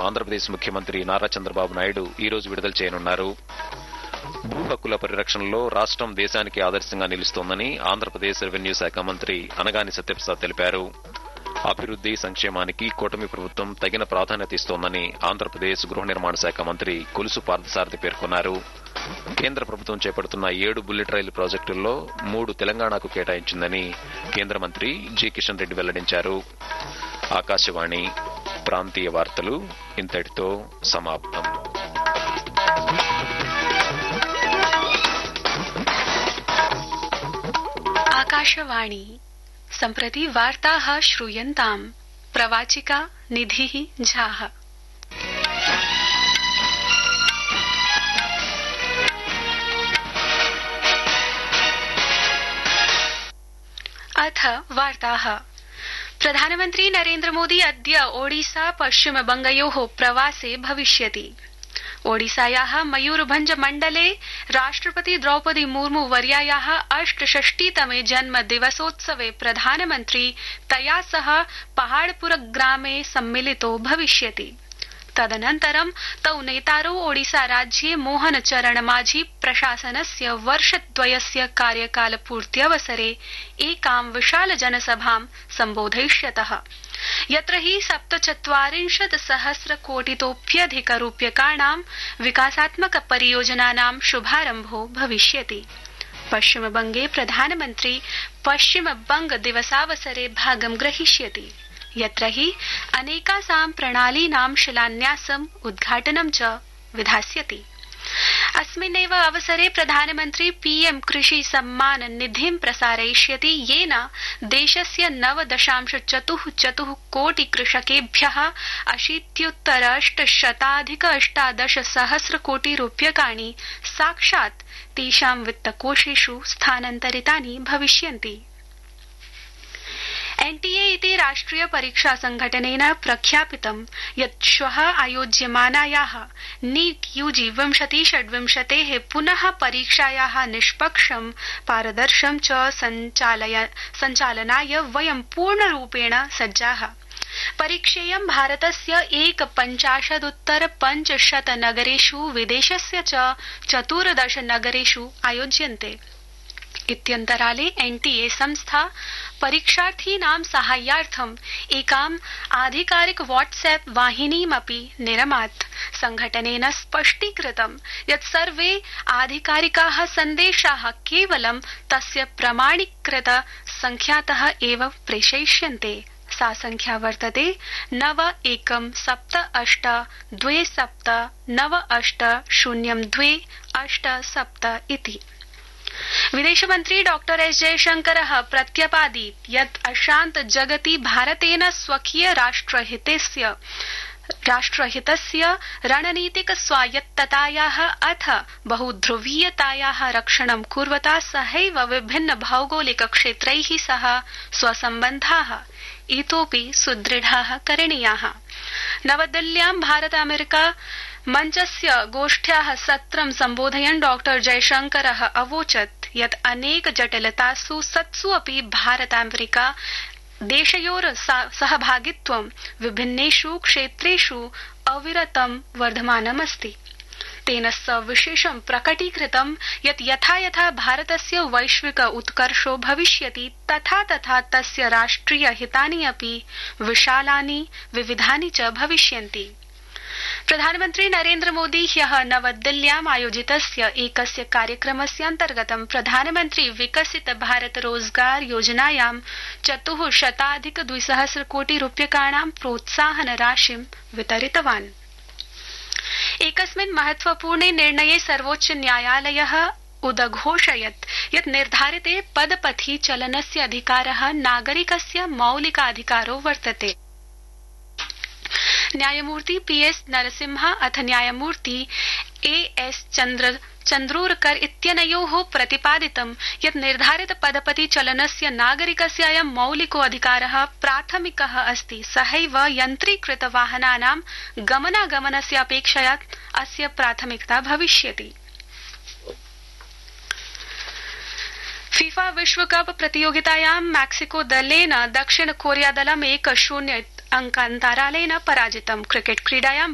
ఆంధ్రప్రదేశ్ ముఖ్యమంత్రి నారా చంద్రబాబు నాయుడు ఈ రోజు విడుదల చేయనున్నారు. భూ హక్కుల పరిరక్షణలో రాష్టం దేశానికి ఆదర్శంగా నిలుస్తోందని ఆంధ్రప్రదేశ్ రెవెన్యూ శాఖ మంత్రి అనగాని సత్యప్రసాద్ తెలిపారు. అభివృద్ది సంక్షేమానికి కూటమి ప్రభుత్వం తగిన ప్రాధాన్యత ఇస్తోందని ఆంధ్రప్రదేశ్ గృహ నిర్మాణ శాఖ మంత్రి కొలుసు పార్థసారథి పేర్కొన్నారు. కేంద్ర ప్రభుత్వం చేపడుతున్న 7 బుల్లెట్ రైలు ప్రాజెక్టుల్లో 3 తెలంగాణకు కేటాయించిందని కేంద్ర మంత్రి జి కిషన్ రెడ్డి వెల్లడించారు. ఆకాశవాణి ప్రాంతీయ వార్తలు ఇంతటితో సమాప్తం. आकाशवाणी सम्प्रति वार्ताः श्रूयन्ताम्. प्रवाचिका निधिः झाः. अथ वार्ताः. प्रधानमन्त्री नरेन्द्र मोदी अद्य ओडिसा पश्चिमबंगयोः प्रवासे भविष्यति. ओडिसायाः मयूरभंज मण्डले राष्ट्रपति द्रौपदी मुर्मू वर्यायाः 68तमे जन्मदिवसोत्सवे प्रधानमन्त्री तया सह पहाड़पुर ग्रामे सम्मिलितो भविष्यति. तदनन्तरं तौ नेतारौ ओडिसा राज्ये मोहन चरण माझी प्रशासनस्य वर्षद्वयस्य कार्यकालपूर्त्यवसरे एकां विशाल जनसभां सम्बोधयिष्यतः, यत्र हि 47,000,000,000 रूप्यकाणां विकासात्मक परियोजनानां शुभारम्भो भविष्यति. पश्चिमबंगे प्रधानमन्त्री पश्चिमबंग दिवसावसरे भागं ग्रहीष्यति, यत्र हि अनेकासां प्रणालीनां शिलान्यासम् उद्घाटनं च विधास्यति. अस्मिन्नेव अवसरे प्रधानमन्त्री पीएम कृषि सम्मान निधिं प्रसारयिष्यति, येन देशस्य 9.44 कोटि कृषकेभ्यः 80,818 कोटि रूप्यकाणि साक्षात् तेषां वित्तकोषेषु स्थानान्तरितानि भविष्यन्ति. एनटीए इति राष्ट्रिय परीक्षा संघटनेन प्रख्यापितं यत् श्वः आयोज्यमानायाः नीट यूजी 2026 पुनः परीक्षायाः निष्पक्षं पारदर्शं च सञ्चालनाय वयं पूर्णरूपेण सज्जाः. परीक्षेयं भारतस्य 51,500 नगरेषु विदेशस्य च 14 नगरेषु आयोज्यन्ते. इत्यन्तराले एनटीए संस्था परीक्षार्थीनां साहाय्यार्थम् एकाम् आधिकारिक व्हाट्सएप वाहिनीमपि निरमात्. संघटनेन स्पष्टीकृतं यत् सर्वे आधिकारिकाः सन्देशाः केवलं तस्य प्रमाणीकृत संख्यातः एव प्रेषयिष्यन्ते. सा संख्या वर्तते 917827980287 इति. विदेशमन्त्री डॉक्टर एस जयशंकरः प्रत्यपादीत् यत् अशान्त जगति भारतेन स्वकीय राष्ट्रहितस्य रणनीतिक स्वायत्ततायाः अथ बहुध्रुवीयतायाः रक्षणं कुर्वता सहैव विभिन्न भौगोलिक क्षेत्रैः सह स्वसम्बन्धाः इतोपि सुदृढाः करणीयाः. नवदिल्ल्यां भारत अमेरिका मञ्चस्य गोष्ठ्याः सत्रं सम्बोधयन् डॉक्टर जयशंकरः अवोचत् यत् अनेक जटिलतासु सत्सु अपि भारत अमेरिका देशयोर सहभागित्वं विभिन्नेषु क्षेत्रेषु अविरतं वर्धमानमस्ति. तेन सविशेषं प्रकटीकृतं यत् यथा यथा भारतस्य वैश्विक उत्कर्षो भविष्यति तथा तथा तस्य राष्ट्रिय हितानि अपि विशालानि विविधानि च भविष्यन्ति. प्रधानमन्त्री नरेन्द्र मोदी ह्यः नवदिल्ल्याम् आयोजितस्य एकस्य कार्यक्रमस्य अन्तर्गतं प्रधानमन्त्री विकसित भारत रोजगार योजनायां 400,200 कोटि रूप्यकाणां प्रोत्साहन राशिं वितरितवान्. एकस्मिन् महत्वपूर्णे निर्णये सर्वोच्च न्यायालयः उदघोषयत् यत् निर्धारिते पदपथि चलनस्य अधिकारः नागरिकस्य मौलिकाधिकारो वर्तते. न्यायमूर्ति पीएस नरसिम्हा अथ न्यायमूर्ति एएस चन्द्रोरकर इत्यनयोः प्रतिपादितं यत् निर्धारित पदपति चलनस्य नागरिकस्य अयं मौलिको अधिकारः प्राथमिकः अस्ति. सहैव यन्त्रीकृत वाहनानां गमनागमनस्य अपेक्षया अस्य प्राथमिकता भविष्यति. फीफा विश्वकप प्रतियोगितायां मैक्सिको दलेन दक्षिण कोरिया दलं 1-0 अंकान्तरालेन पराजितम्. क्रिकेट क्रीडायां